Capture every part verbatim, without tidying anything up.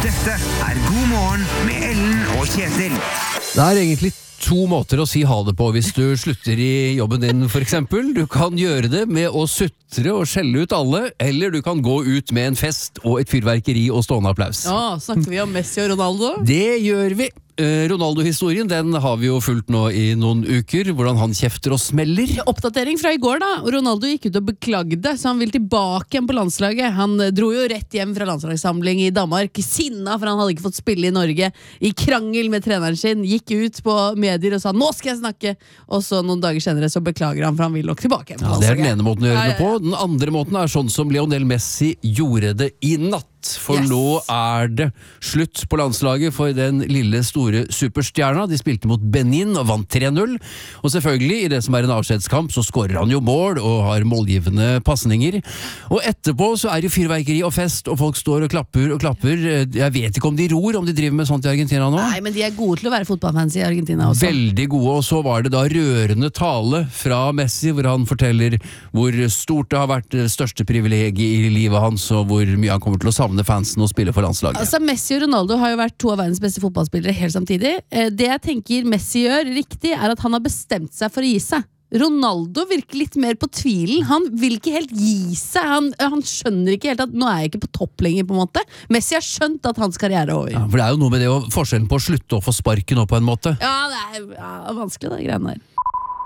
Dette er God morgen med Ellen og Kjetil. Det er egentlig to måter å si ha det på hvis du slutter i jobben din, for eksempel. Du kan gjøre det med å sutre og skjelle ut alle, eller du kan gå ut med en fest og et fyrverkeri og stående applaus. Ja, snakker vi om Messi og Ronaldo? Det gjør vi. Ronaldo-historien, den har vi jo fulgt nå i noen uker, hvordan han kjefter og smeller. Oppdatering fra i går da, Ronaldo gikk ut og beklagde, så han vil tilbake igjen på landslaget. Han dro jo rett hjem fra landslagssamling i Danmark, sinna for han hadde ikke fått spille i Norge, i krangel med treneren sin, gikk ut på medier og sa, nå skal jeg snakke, og så noen dager senere så beklager han, for han vil nok tilbake igjen på landslaget. Ja, det er den ene måten å gjøre ja, det på. ja, ja. Den andre måten er sånn som Lionel Messi gjorde det i natt. For yes. Nå er det slutt på landslaget for den lille store superstjerna. De spilte mot Benin og vant tre null. Og selvfølgelig, i det som er en avskjedskamp, så skårer han jo mål og har målgivende passninger. Og etterpå så er det fyrverkeri og fest, og folk står og klapper og klapper. Jeg vet ikke om de ror, om de driver med sånt i Argentina nå. Nei, men de er gode til å være fotballfans i Argentina også. Veldig gode, og så var det da rørende tale fra Messi, hvor han forteller hvor stort det har vært, det største privilegiet i livet hans, og hvor mye han kommer til å savne fansen og spille for landslaget. Altså, Messi og Ronaldo har jo vært to av verdens beste fotballspillere helt samtidig. Det jeg tenker Messi gjør riktig, er at han har bestemt seg for å gi seg. Ronaldo virker litt mer på tvilen. Han vil ikke helt gi seg. Han, han skjønner ikke helt at nå er jeg ikke på topp lenger, på en måte. Messi har skjønt at hans karriere er over. Ja, for det er jo noe med det, forskjellen på å slutte å få sparken nå på en måte. Ja, det er ja, vanskelig det greiene der.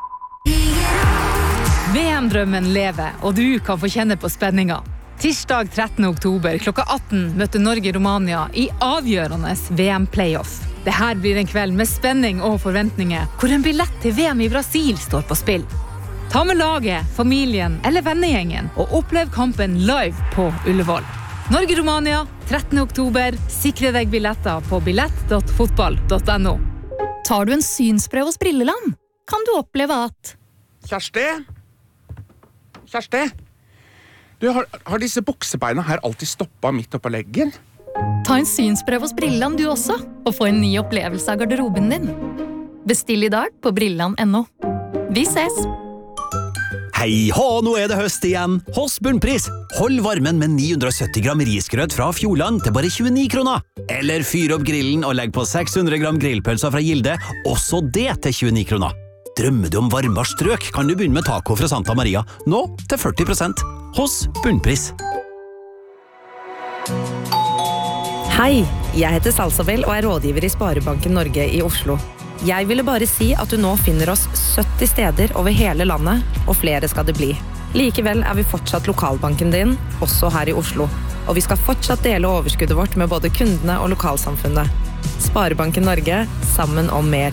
V M-drømmen lever, og du kan få kjenne på spenninga. Tirsdag trettende oktober klokka atten møter Norge-Romania i avgjørende V M-playoff. Dette blir en kveld med spenning og forventninger, hvor en billett til V M i Brasil står på spill. Ta med laget, familien eller vennegjengen og opplev kampen live på Ullevål. Norge-Romania, trettende oktober. Sikre deg billetter på billett punktum fotball punktum no. Tar du en synsprøve hos Brilleland, kan du oppleve at Kjersti? Kjersti? Du, har, har disse buksebeina her alltid stoppet midt oppå leggen? Ta en synsprøve hos Brilleland du også, og få en ny opplevelse av garderoben din. Bestill i dag på brilleland punktum no. Vi ses! Hei hå, nå er det høst igjen. Hos Bunnpris. Hold varmen med ni hundre og sytti gram risgrøt fra Fjordland til bare tjueni kroner. Eller fyr opp grillen og legg på seks hundre gram grillpølser fra Gilde, også det til tjueni kroner. Drømmer du om varmere strøk, kan du begynne med taco fra Santa Maria, nå til førti prosent. Hos Bunnpris. Hei, jeg heter Salsabel og er rådgiver i Sparebanken Norge i Oslo. Jeg ville bare si at du nå finner oss sytti steder over hele landet, og flere skal det bli. Likevel er vi fortsatt lokalbanken din, også her i Oslo. Og vi skal fortsatt dele overskuddet vårt med både kundene og lokalsamfunnet. Sparebanken Norge, sammen om mer.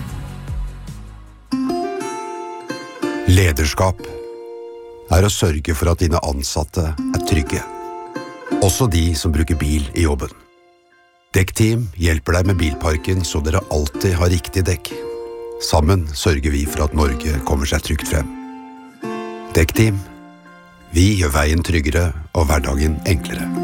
Lederskap er å sørge for at dine ansatte er trygge. Også de som bruker bil i jobben. Dekkteam hjelper deg med bilparken så dere alltid har riktig dekk. Sammen sørger vi for at Norge kommer seg trygt frem. Dekkteam, vi gjør veien tryggere og hverdagen enklere.